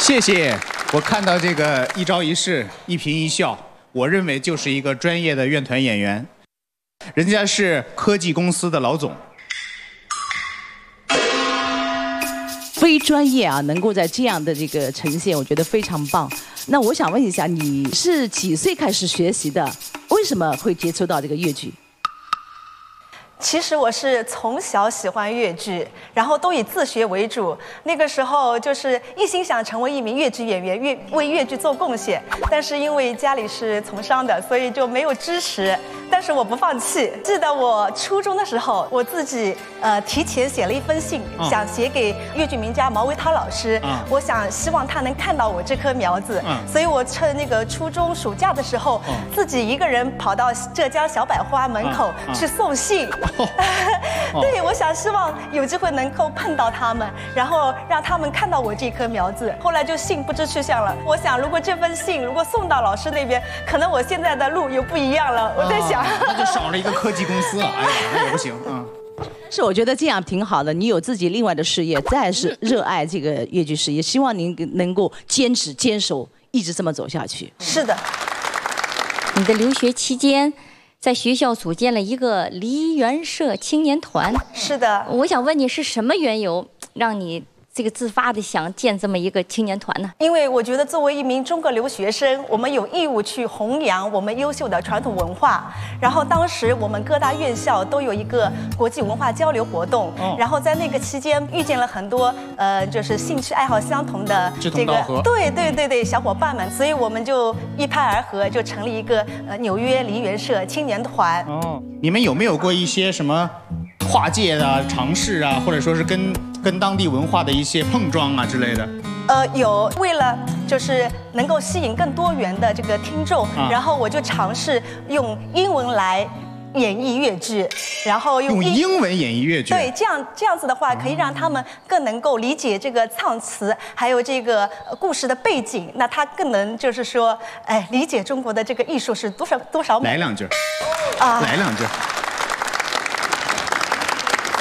谢谢。我看到这个一招一式、一颦一笑，我认为就是一个专业的院团演员。人家是科技公司的老总。 非专业啊，能够在这样的这个呈现，我觉得非常棒。那我想问一下，你是几岁开始学习的？为什么会接触到这个粤剧？ 其实我是从小喜欢粤剧，然后都以自学为主。那个时候就是一心想成为一名粤剧演员，为粤剧做贡献。但是因为家里是从商的，所以就没有支持。但是我不放弃。记得我初中的时候，我自己提前写了一封信，想写给粤剧名家毛维涛老师。我希望他能看到我这棵苗子。所以我趁那个初中暑假的时候，自己一个人跑到浙江小百花门口去送信。对，我希望有机会能够碰到他们，然后让他们看到我这棵苗子。后来就信不知去向了。我想，如果这封信如果送到老师那边，可能我现在的路又不一样了。我在想， 那就少了一个科技公司了。哎呀，那也不行啊。 是，我觉得这样挺好的。你有自己另外的事业，再是热爱这个粤剧事业，希望您能够坚持坚守，一直这么走下去。 是的。 你的留学期间，在学校组建了一个梨园社青年团。 是的。 我想问你，是什么缘由让你这个自发的想建这么一个青年团呢？ 因为我觉得作为一名中国留学生，我们有义务去弘扬我们优秀的传统文化。然后当时我们各大院校都有一个国际文化交流活动，然后在那个期间遇见了很多就是兴趣爱好相同的志同道合， 对小伙伴们，所以我们就一拍而合，就成立一个纽约梨园社青年团。 你们有没有过一些什么跨界的尝试啊，或者说是跟当地文化的一些碰撞啊之类的？ 有，为了就是能够吸引更多元的这个听众，然后我就尝试用英文来演绎粤剧，然后用英文演绎粤剧。 对，这样子的话，可以让他们更能够理解这个唱词，还有这个故事的背景。那他更能就是说，理解中国的这个艺术是多少美。 来两句。来两句。